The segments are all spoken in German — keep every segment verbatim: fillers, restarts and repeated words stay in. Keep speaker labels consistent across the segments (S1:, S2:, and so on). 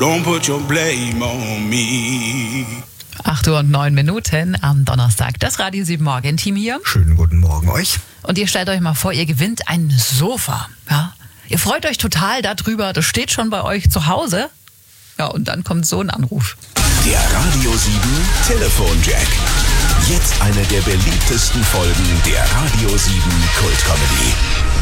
S1: Don't put your blame on me.
S2: acht Uhr und neun Minuten am Donnerstag. Das Radio sieben Morgenteam hier.
S3: Schönen guten Morgen euch.
S2: Und ihr stellt euch mal vor, ihr gewinnt ein Sofa. Ja? Ihr freut euch total darüber. Das steht schon bei euch zu Hause. Ja, und dann kommt so ein Anruf.
S4: Der Radio sieben Telefonjack. Jetzt eine der beliebtesten Folgen der Radio sieben Kult-Comedy.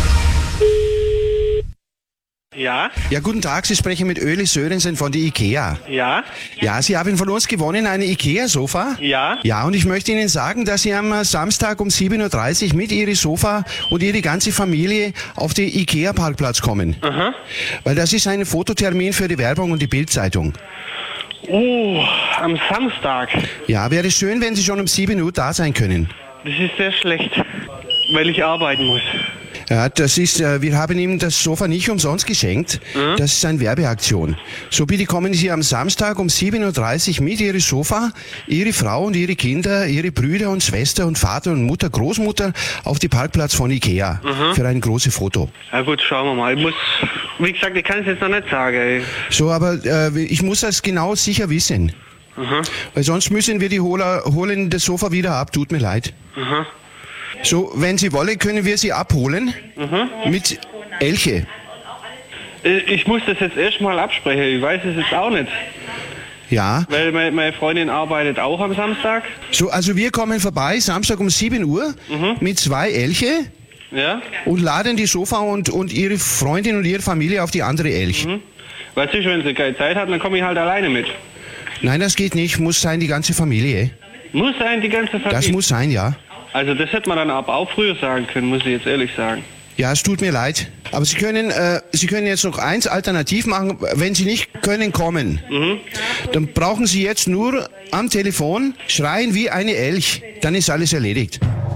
S5: Ja?
S3: Ja, guten Tag, Sie sprechen mit Öli Sörensen von der IKEA.
S5: Ja?
S3: Ja, Sie haben von uns gewonnen eine IKEA-Sofa.
S5: Ja?
S3: Ja, und ich möchte Ihnen sagen, dass Sie am Samstag um sieben Uhr dreißig mit Ihrem Sofa und Ihre ganze Familie auf den IKEA-Parkplatz kommen.
S5: Aha.
S3: Weil das ist ein Fototermin für die Werbung und die Bildzeitung.
S5: Oh, am Samstag.
S3: Ja, wäre schön, wenn Sie schon um sieben Uhr da sein können.
S5: Das ist sehr schlecht, weil ich arbeiten muss.
S3: Ja, das ist, äh, wir haben ihm das Sofa nicht umsonst geschenkt.
S5: Mhm.
S3: Das ist eine Werbeaktion. So bitte kommen Sie am Samstag um sieben Uhr dreißig mit Ihrem Sofa, Ihre Frau und Ihre Kinder, Ihre Brüder und Schwester und Vater und Mutter, Großmutter auf den Parkplatz von IKEA
S5: Mhm.
S3: für ein großes Foto.
S5: Na gut, schauen wir mal. Ich muss, wie gesagt, ich kann es jetzt noch nicht sagen. Ey.
S3: So, aber äh, ich muss das genau sicher wissen.
S5: Mhm.
S3: Weil sonst müssen wir die Holer, holen das Sofa wieder ab. Tut mir leid.
S5: Mhm.
S3: So, wenn Sie wollen, können wir Sie abholen
S5: Mhm.
S3: mit Elche.
S5: Äh, Ich muss das jetzt erstmal absprechen. Ich weiß es jetzt auch nicht.
S3: Ja.
S5: Weil meine, meine Freundin arbeitet auch am Samstag.
S3: So, also wir kommen vorbei, Samstag um sieben Uhr
S5: Mhm.
S3: mit zwei Elche
S5: Ja?
S3: und laden die Sofa und, und ihre Freundin und ihre Familie auf die andere Elch.
S5: Mhm. Weißt du, wenn sie keine Zeit hat, dann komme ich halt alleine mit.
S3: Nein, das geht nicht, muss sein die ganze Familie.
S5: Muss sein, die ganze Familie.
S3: Das muss sein, ja.
S5: Also das hätte man dann aber auch früher sagen können, muss ich jetzt ehrlich sagen.
S3: Ja, es tut mir leid. Aber Sie können, äh, Sie können jetzt noch eins alternativ machen, wenn Sie nicht können kommen.
S5: Mhm.
S3: Dann brauchen Sie jetzt nur am Telefon schreien wie eine Elch. Dann ist alles erledigt.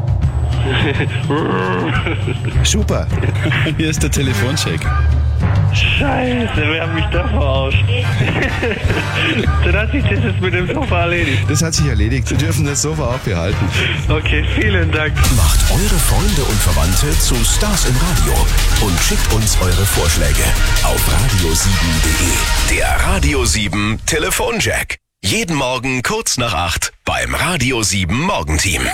S3: Super.
S6: Hier ist der Telefoncheck.
S5: Scheiße, wer hat mich da verarscht? Dann hat sich das jetzt mit dem Sofa erledigt.
S6: Das hat sich erledigt. Sie dürfen das Sofa auch behalten.
S5: Okay, vielen Dank.
S4: Macht eure Freunde und Verwandte zu Stars im Radio und schickt uns eure Vorschläge auf radio sieben punkt de. Der Radio sieben Telefonjack. Jeden Morgen kurz nach acht beim Radio sieben Morgenteam.